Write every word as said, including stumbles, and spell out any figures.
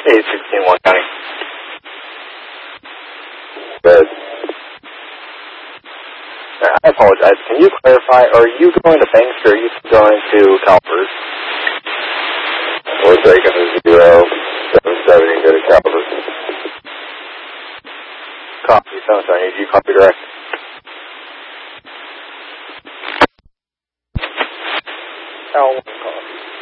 eight sixteen one County. Good. I apologize. Can you clarify, are you going to Banks or are you going to Calvert? We're taking a zero, seven seventy, go to Calvert. Copy, seven seventy. Do you copy direct? L one copy.